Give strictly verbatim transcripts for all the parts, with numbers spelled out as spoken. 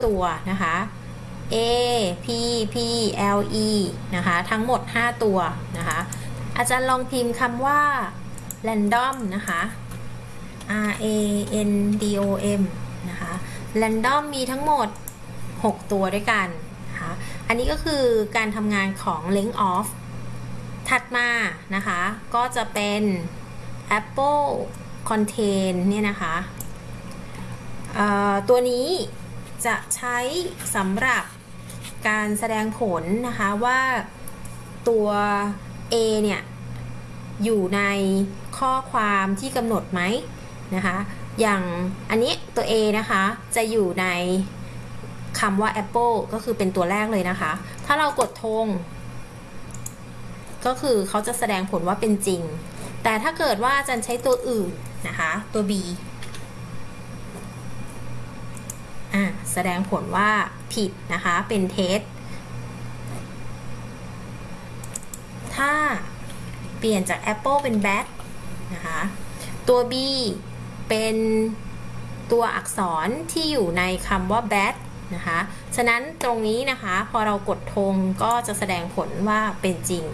ตัวนะคะ A P P L E นะคะทั้งหมดห้าตัวนะคะอาจารย์ลองพิมพ์คำว่า random นะคะ R A N D O M นะคะ random มีทั้งหมดหกตัวด้วยกันนะคะอันนี้ก็คือการทำงานของ length of ถัดมานะคะก็จะเป็น apple contain เนี่ยนะคะตัวนี้จะใช้สำหรับการแสดงผลนะคะว่าตัว A เนี่ยอยู่ในข้อความที่กำหนดไหมนะคะอย่างอันนี้ตัว A นะคะจะอยู่ในคำว่า apple ก็คือเป็นตัวแรกเลยนะคะถ้าเรากดธงก็คือเขาจะแสดงผลว่าเป็นจริงแต่ถ้าเกิดว่าอาจารย์ใช้ตัวอื่นนะคะตัว Bอ่ะแสดงผลว่าผิดนะคะเป็นเท็จถ้าเปลี่ยนจาก Apple เป็น Bat นะคะตัว B เป็นตัวอักษรที่อยู่ในคำว่า Bat นะคะฉะนั้นตรงนี้นะคะพอเรากดธงก็จะแสดงผลว่าเป็นจริง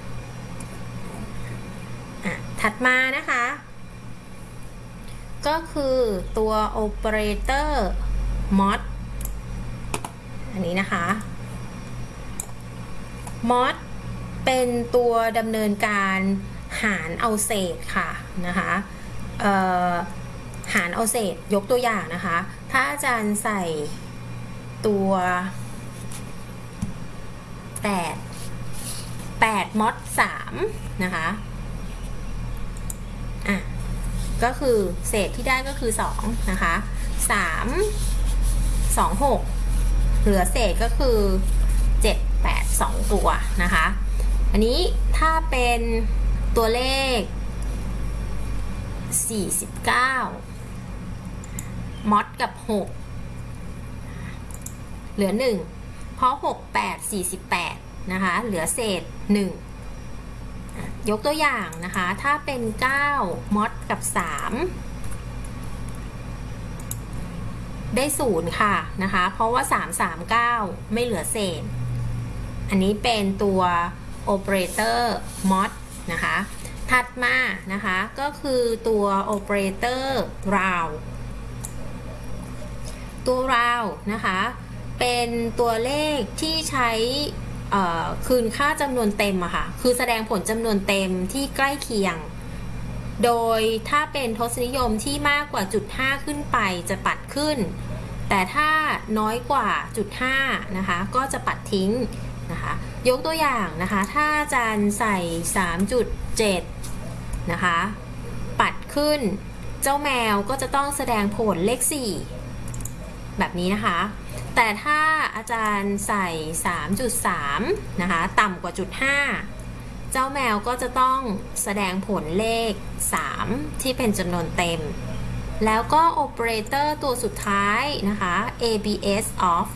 อ่ะถัดมานะคะก็คือตัว Operator mod อันนี้นะคะ mod เป็นตัวดำเนินการหารเอาเศษค่ะนะคะหารเอาเศษยกตัวอย่างนะคะถ้าอาจารย์ใส่ตัวแปด แปด mod สามนะคะอ่ะก็คือเศษที่ได้ก็คือสองนะคะสาม สอง หกเหลือเศษก็คือเจ็ด แปด สองตัวนะคะอันนี้ถ้าเป็นตัวเลขสี่สิบเก้ามอดกับหกเหลือหนึ่งเพราะหก แปด สี่สิบแปดนะคะเหลือเศษหนึ่งยกตัวอย่างนะคะถ้าเป็นเก้ามอดกับสามได้ศูนย์ค่ะนะคะเพราะว่าสาม สาม เก้าไม่เหลือเศษอันนี้เป็นตัว operator mod นะคะถัดมานะคะก็คือตัว operator round ตัว round นะคะเป็นตัวเลขที่ใช้คืนค่าจำนวนเต็มอะค่ะคือแสดงผลจำนวนเต็มที่ใกล้เคียงโดยถ้าเป็นทศนิยมที่มากกว่าจุดห้าขึ้นไปจะปัดขึ้นแต่ถ้าน้อยกว่าจุดห้านะคะก็จะปัดทิ้งนะคะยกตัวอย่างนะคะถ้าอาจารย์ใส่ สามจุดเจ็ด นะคะปัดขึ้นเจ้าแมวก็จะต้องแสดงผลเลขสี่แบบนี้นะคะแต่ถ้าอาจารย์ใส่ สามจุดสาม นะคะต่ำกว่าจุดห้าเจ้าแมวก็จะต้องแสดงผลเลขสามที่เป็นจำนวนเต็มแล้วก็ operator ตัวสุดท้ายนะคะ เอ บี เอส off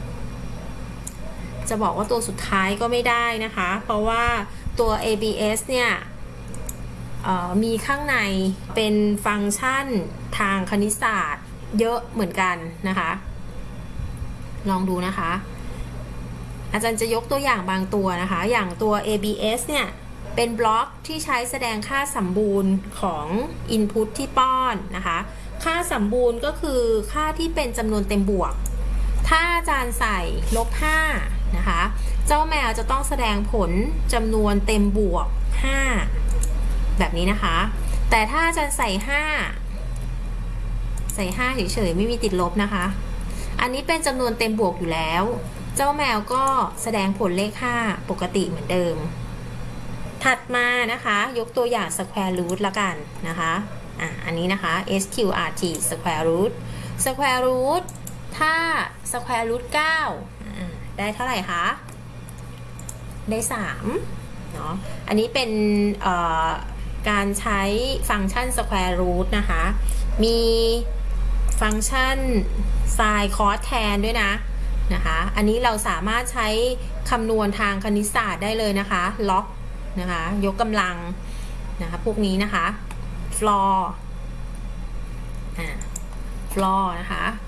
จะบอกว่าตัวสุดท้ายก็ไม่ได้นะคะเพราะว่าตัว เอ บี เอส เนี่ยมีข้างในเป็นฟังก์ชันทางคณิตศาสตร์เยอะเหมือนกันนะคะลองดูนะคะอาจารย์จะยกตัวอย่างบางตัวนะคะอย่างตัว เอ บี เอส เนี่ยเป็นบล็อกที่ใช้แสดงค่าสมบูรณ์ของ Input ที่ป้อนนะคะค่าสมบูรณ์ก็คือค่าที่เป็นจำนวนเต็มบวกถ้าอาจารย์ใส่ลบห้านะคะเจ้าแมวจะต้องแสดงผลจำนวนเต็มบวกห้าแบบนี้นะคะแต่ถ้าอาจารย์ใส่ห้าใส่ห้าเฉยๆไม่มีติดลบนะคะอันนี้เป็นจำนวนเต็มบวกอยู่แล้วเจ้าแมวก็แสดงผลเลขห้าปกติเหมือนเดิมถัดมานะคะยกตัวอย่าง square root ละกันนะคะอ่ะอันนี้นะคะ เอส คิว อาร์ ที square root square root ถ้า square root เก้าได้เท่าไหร่คะได้สามเนาะอันนี้เป็นการใช้ฟังก์ชัน square root นะคะมีฟังก์ชัน sin cos tan ด้วยนะนะคะอันนี้เราสามารถใช้คำนวณทางคณิตศาสตร์ได้เลยนะคะล็อกนะคะยกกำลังนะคะพวกนี้นะคะ floor อ่า floor นะคะ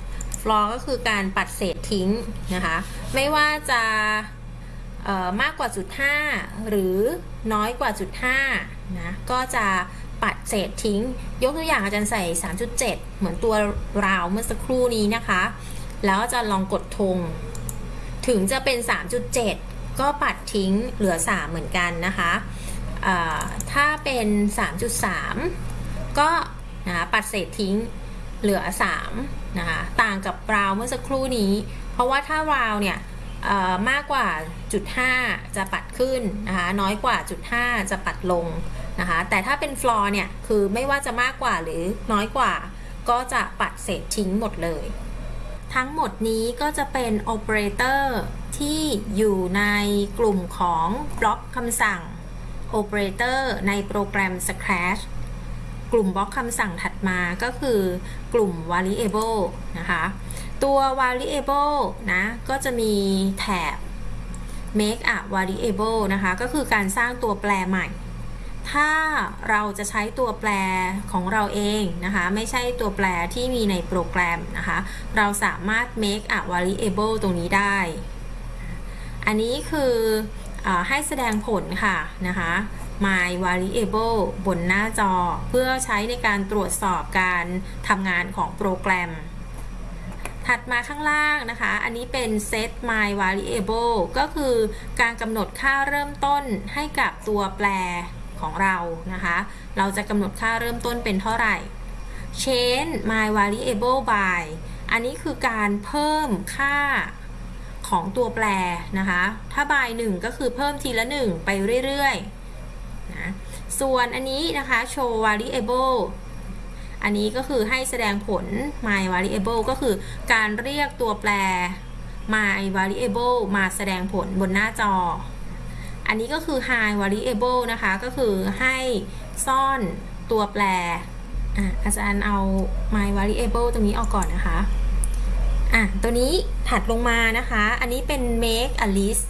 floor ก็คือการปัดเศษทิ้งนะคะไม่ว่าจะมากกว่าจุดห้าหรือน้อยกว่าจุดห้านะก็จะปัดเศษทิ้งยกตัวอย่างอาจารย์ใส่ สามจุดเจ็ด เหมือนตัวราวเมื่อสักครู่นี้นะคะแล้วอาจารย์ลองกดธงถึงจะเป็น สามจุดเจ็ด ก็ปัดทิ้งเหลือสามเหมือนกันนะคะถ้าเป็น สามจุดสาม ก็นะคะปัดเศษทิ้งเหลือสามนะคะต่างกับราวเมื่อสักครู่นี้เพราะว่าถ้าราวเนี่ยมากกว่าจุดห้าจะปัดขึ้นนะคะน้อยกว่าจุดห้าจะปัดลงนะคะแต่ถ้าเป็นฟลอร์เนี่ยคือไม่ว่าจะมากกว่าหรือน้อยกว่าก็จะปัดเศษทิ้งหมดเลยทั้งหมดนี้ก็จะเป็นโอเปอเรเตอร์ที่อยู่ในกลุ่มของบล็อกคำสั่งโอเปอเรเตอร์ในโปรแกรม Scratch กลุ่มบล็อกคำสั่งถัดมาก็คือกลุ่ม variable นะคะตัว variable นะก็จะมีแถบ make a variable นะคะก็คือการสร้างตัวแปรใหม่ถ้าเราจะใช้ตัวแปรของเราเองนะคะไม่ใช่ตัวแปรที่มีในโปรแกรมนะคะเราสามารถ make a variable ตรงนี้ได้อันนี้คืออให้แสดงผลค่ะนะคะ my variable บนหน้าจอเพื่อใช้ในการตรวจสอบการทำงานของโปรแกรมถัดมาข้างล่างนะคะอันนี้เป็น set my variable ก็คือการกำหนดค่าเริ่มต้นให้กับตัวแปรของเรานะคะเราจะกำหนดค่าเริ่มต้นเป็นเท่าไหร่ change my variable by อันนี้คือการเพิ่มค่าของตัวแปรนะคะถ้า by หนึ่งก็คือเพิ่มทีละหนึ่งไปเรื่อยๆนะส่วนอันนี้นะคะ show variable อันนี้ก็คือให้แสดงผล my variable ก็คือการเรียกตัวแปร my variable มาแสดงผลบนหน้าจออันนี้ก็คือ hide variable นะคะก็คือให้ซ่อนตัวแปรอ่ะอาจารย์เอา my variable ตรงนี้ออกก่อนนะคะอ่ะตัวนี้ถัดลงมานะคะอันนี้เป็น make a list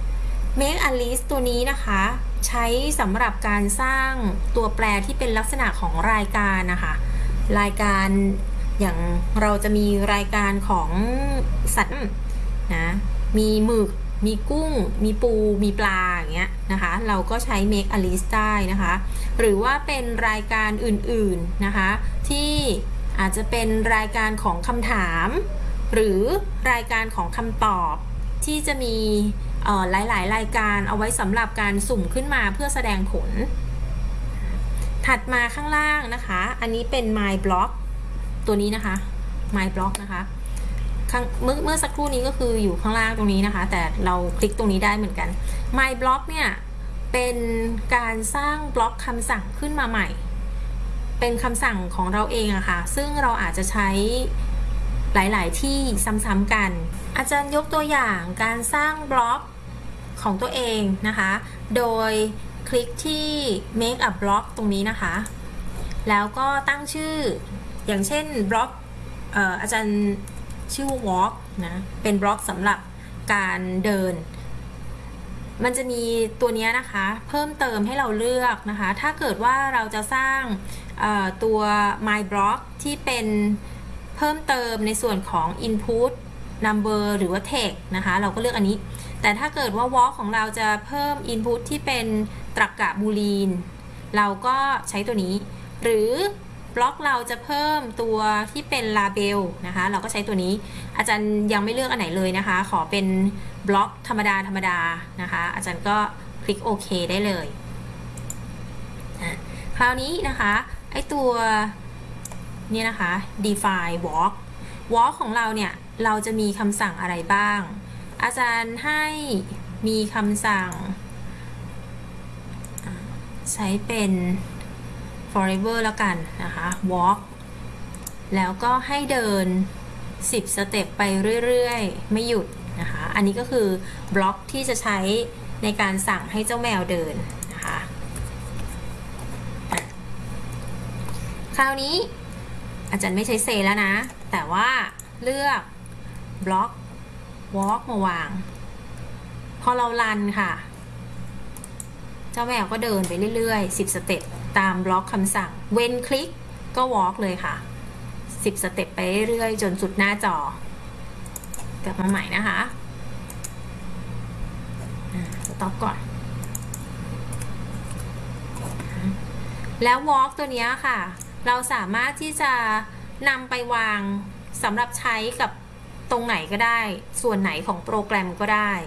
make a list ตัวนี้นะคะใช้สำหรับการสร้างตัวแปรที่เป็นลักษณะของรายการนะคะรายการอย่างเราจะมีรายการของสัตว์นะมีหมึกมีกุ้งมีปูมีปลาอย่างเงี้ยนะคะเราก็ใช้ make a list ได้นะคะหรือว่าเป็นรายการอื่นๆนะคะที่อาจจะเป็นรายการของคำถามหรือรายการของคำตอบที่จะมีหลายๆรายการเอาไว้สำหรับการสุ่มขึ้นมาเพื่อแสดงผลถัดมาข้างล่างนะคะอันนี้เป็น my block ตัวนี้นะคะ my block นะคะเมื่อเมื่อสักครู่นี้ก็คืออยู่ข้างล่างตรงนี้นะคะแต่เราคลิกตรงนี้ได้เหมือนกัน my block เนี่ยเป็นการสร้างบล็อกคำสั่งขึ้นมาใหม่เป็นคำสั่งของเราเองอะค่ะซึ่งเราอาจจะใช้หลายๆที่ซ้ำๆกันอาจารย์ยกตัวอย่างการสร้างบล็อกของตัวเองนะคะโดยคลิกที่ make a block ตรงนี้นะคะแล้วก็ตั้งชื่ออย่างเช่นบล็อกเอ่ออาจารย์ชื่อ walk นะเป็นบล็อกสำหรับการเดินมันจะมีตัวนี้นะคะเพิ่มเติมให้เราเลือกนะคะถ้าเกิดว่าเราจะสร้างตัว my block ที่เป็นเพิ่มเติมในส่วนของ input number หรือว่า text นะคะเราก็เลือกอันนี้แต่ถ้าเกิดว่า walk ของเราจะเพิ่ม input ที่เป็นตรรกะบูลีนเราก็ใช้ตัวนี้หรือบล็อกเราจะเพิ่มตัวที่เป็น label นะคะเราก็ใช้ตัวนี้อาจารย์ยังไม่เลือกอันไหนเลยนะคะขอเป็นบล็อกธรรมดาธรรมดานะคะอาจารย์ก็คลิกโอเคได้เลยคราวนี้นะคะไอตัวนี่นะคะ define walk walk ของเราเนี่ยเราจะมีคำสั่งอะไรบ้างอาจารย์ให้มีคำสั่งใช้เป็น forever แล้วกันนะคะ walk แล้วก็ให้เดินสิบสเต็ปไปเรื่อยๆไม่หยุดนะคะอันนี้ก็คือบล็อกที่จะใช้ในการสั่งให้เจ้าแมวเดินนะคะคราวนี้อาจารย์ไม่ใช้เซแล้วนะแต่ว่าเลือกบล็อก walk มาวางพอเรารันค่ะเจ้าแมวก็เดินไปเรื่อยๆสิบสเต็ปตามบล็อกคำสั่งเว้นคลิกก็ walk เลยค่ะสิบสเต็ปไปเรื่อยๆจนสุดหน้าจอกลับมาใหม่นะคะสต็อปก่อนแล้ว walk ตัวนี้ค่ะเราสามารถที่จะนำไปวางสำหรับใช้กับตรงไหนก็ได้ส่วนไหนของโปรแกรมก็ได้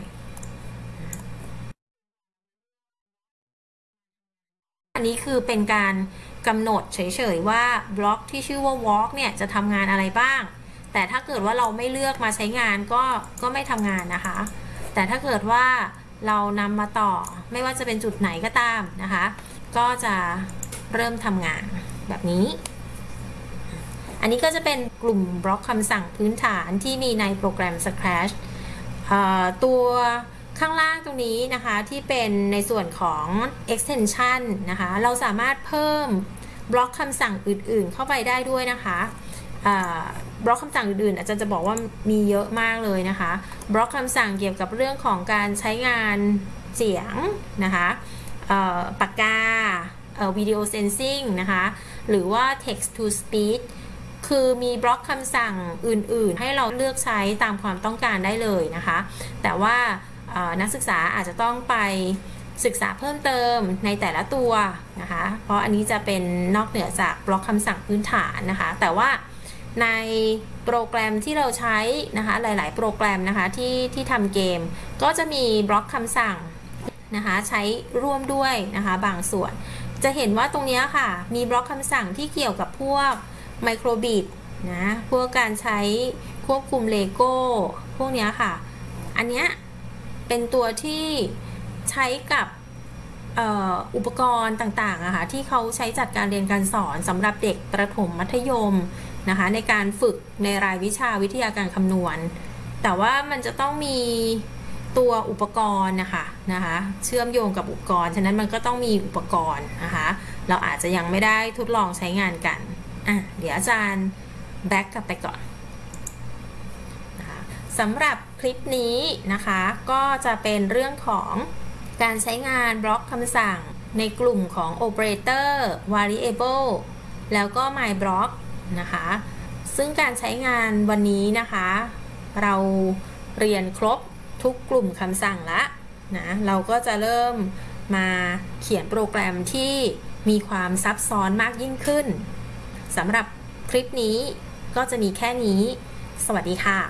อันนี้คือเป็นการกำหนดเฉยๆว่าบล็อกที่ชื่อว่า walk เนี่ยจะทำงานอะไรบ้างแต่ถ้าเกิดว่าเราไม่เลือกมาใช้งานก็ก็ไม่ทำงานนะคะแต่ถ้าเกิดว่าเรานำมาต่อไม่ว่าจะเป็นจุดไหนก็ตามนะคะก็จะเริ่มทำงานแบบนี้อันนี้ก็จะเป็นกลุ่มบล็อกคำสั่งพื้นฐานที่มีในโปรแกรม Scratch ตัวข้างล่างตรงนี้นะคะที่เป็นในส่วนของ extension นะคะเราสามารถเพิ่มบล็อกคำสั่งอื่นๆเข้าไปได้ด้วยนะคะบล็อกคำสั่งอื่นๆอาจารย์จะบอกว่ามีเยอะมากเลยนะคะบล็อกคำสั่งเกี่ยวกับเรื่องของการใช้งานเสียงนะคะปากกาวิดีโอเซนซิงนะคะหรือว่า text to speech คือมีบล็อกคำสั่งอื่นๆให้เราเลือกใช้ตามความต้องการได้เลยนะคะแต่ว่านักศึกษาอาจจะต้องไปศึกษาเพิ่มเติมในแต่ละตัวนะคะเพราะอันนี้จะเป็นนอกเหนือจากบล็อกคำสั่งพื้นฐานนะคะแต่ว่าในโปรแกรมที่เราใช้นะคะหลายๆโปรแกรมนะคะที่ที่ทำเกมก็จะมีบล็อกคำสั่งนะคะใช้ร่วมด้วยนะคะบางส่วนจะเห็นว่าตรงนี้ค่ะมีบล็อกคำสั่งที่เกี่ยวกับพวกไมโครบิตนะพวกการใช้ควบคุมเลโก้พวกนี้ค่ะอันเนี้ยเป็นตัวที่ใช้กับอุปกรณ์ต่างๆอะค่ะที่เขาใช้จัดการเรียนการสอนสำหรับเด็กประถมมัธยมนะคะในการฝึกในรายวิชาวิทยาการคำนวณแต่ว่ามันจะต้องมีตัวอุปกรณ์นะคะนะคะเชื่อมโยงกับอุปกรณ์ฉะนั้นมันก็ต้องมีอุปกรณ์นะคะเราอาจจะยังไม่ได้ทดลองใช้งานกันอ่ะเดี๋ยวอาจารย์แบ็กกลับไปก่อนนะคะสำหรับคลิปนี้นะคะก็จะเป็นเรื่องของการใช้งานบล็อกคำสั่งในกลุ่มของ operator variable แล้วก็ my block นะคะซึ่งการใช้งานวันนี้นะคะเราเรียนครบทุกกลุ่มคำสั่งละนะเราก็จะเริ่มมาเขียนโปรแกรมที่มีความซับซ้อนมากยิ่งขึ้นสำหรับคลิปนี้ก็จะมีแค่นี้สวัสดีค่ะ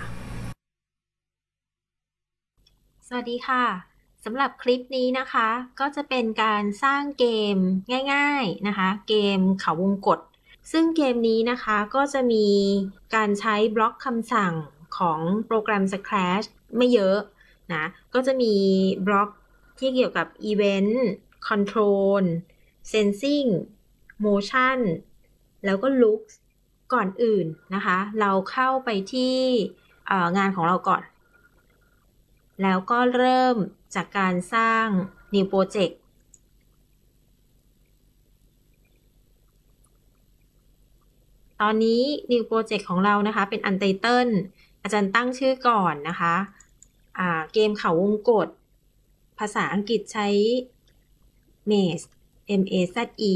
สวัสดีค่ะสำหรับคลิปนี้นะคะก็จะเป็นการสร้างเกมง่ายๆนะคะเกมเขาวงกตซึ่งเกมนี้นะคะก็จะมีการใช้บล็อกคำสั่งของโปรแกรม Scratch ไม่เยอะนะก็จะมีบล็อกที่เกี่ยวกับ Event Control Sensing Motion แล้วก็ Looks ก่อนอื่นนะคะเราเข้าไปที่งานของเราก่อนแล้วก็เริ่มจากการสร้าง New Project ตอนนี้ New Project ของเรานะคะเป็น Untitled อาจารย์ตั้งชื่อก่อนนะคะเกมเขาวงกตภาษาอังกฤษใช้ Maze M A Z E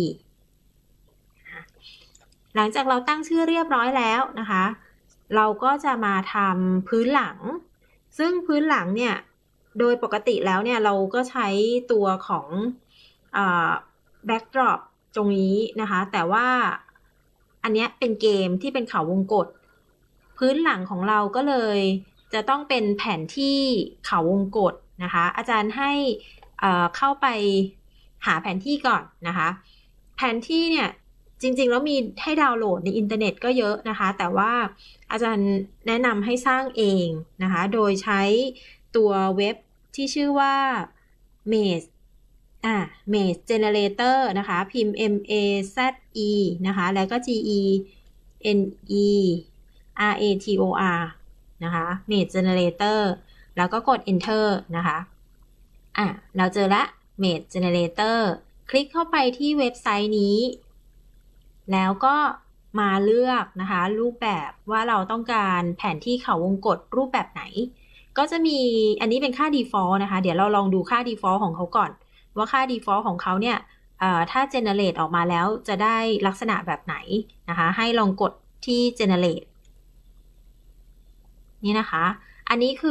หลังจากเราตั้งชื่อเรียบร้อยแล้วนะคะเราก็จะมาทำพื้นหลังซึ่งพื้นหลังเนี่ยโดยปกติแล้วเนี่ยเราก็ใช้ตัวของแบ็กดรอปตรงนี้นะคะแต่ว่าอันนี้เป็นเกมที่เป็นเขาวงกตพื้นหลังของเราก็เลยจะต้องเป็นแผนที่เขาวงกตนะคะอาจารย์ให้เข้าไปหาแผนที่ก่อนนะคะแผนที่เนี่ยจริงๆแล้วมีให้ดาวน์โหลดในอินเทอร์เน็ตก็เยอะนะคะแต่ว่าอาจารย์แนะนำให้สร้างเองนะคะโดยใช้ตัวเว็บที่ชื่อว่า Maze อ่า Maze Generator นะคะพิมพ์ M A Z E นะคะแล้วก็ G E N E R A T O R นะคะ Maze Generator แล้วก็กด Enter นะคะอ่ะเราเจอละ Maze Generator คลิกเข้าไปที่เว็บไซต์นี้แล้วก็มาเลือกนะคะรูปแบบว่าเราต้องการแผนที่เขาวงกตรูปแบบไหนก็จะมีอันนี้เป็นค่า default นะคะเดี๋ยวเราลองดูค่า default ของเขาก่อนว่าค่า default ของเขาเนี่ยถ้า generate ออกมาแล้วจะได้ลักษณะแบบไหนนะคะให้ลองกดที่ generate นี่นะคะอันนี้คือ